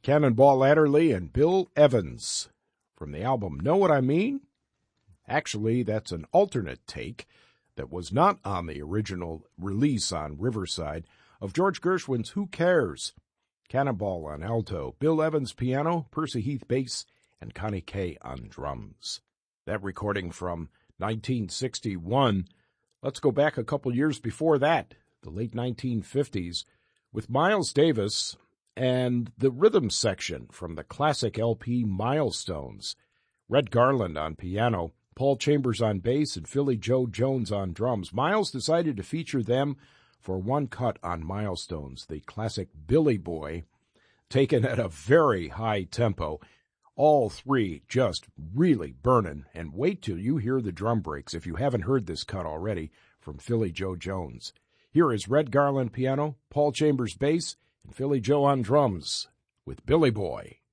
Cannonball Adderley and Bill Evans from the album Know What I Mean? Actually, that's an alternate take that was not on the original release on Riverside of George Gershwin's Who Cares? Cannonball on alto, Bill Evans piano, Percy Heath bass, and Connie Kay on drums. That recording from 1961. Let's go back a couple years before that, the late 1950s, with Miles Davis and the rhythm section from the classic LP Milestones. Red Garland on piano, Paul Chambers on bass, and Philly Joe Jones on drums. Miles decided to feature them for one cut on Milestones, the classic Billy Boy, taken at a very high tempo. All three just really burning, and wait till you hear the drum breaks if you haven't heard this cut already from Philly Joe Jones. Here is Red Garland piano, Paul Chambers bass, and Philly Joe on drums with Billy Boy.